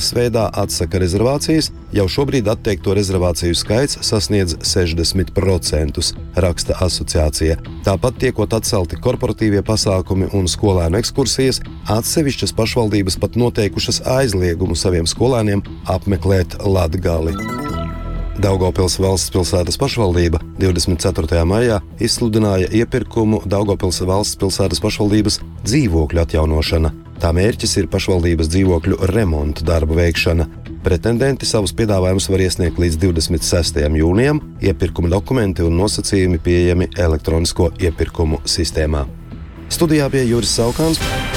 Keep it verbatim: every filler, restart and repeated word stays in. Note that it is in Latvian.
tiešsaistes atsaka rezervācijas, jau šobrīd atteikto rezervāciju skaits sasniedz sešdesmit procentus, raksta asociācija. Tāpat tiekot atcelti korporatīvie pasākumi un skolēnu ekskursijas, atsevišķas pašvaldības pat noteikušas aizliegumu saviem skolēniem apmeklēt Latgali. Daugavpils valsts pilsētas pašvaldība divdesmit ceturtajā maijā izsludināja iepirkumu Daugavpils valsts pilsētas pašvaldības dzīvokļu atjaunošana. Tā mērķis ir pašvaldības dzīvokļu remontu darbu veikšana. Pretendenti savus piedāvājumus var iesniegt līdz divdesmit sestajam jūnijam, iepirkuma dokumenti un nosacījumi pieejami elektronisko iepirkumu sistēmā. Studijā bija Juris Saukāns.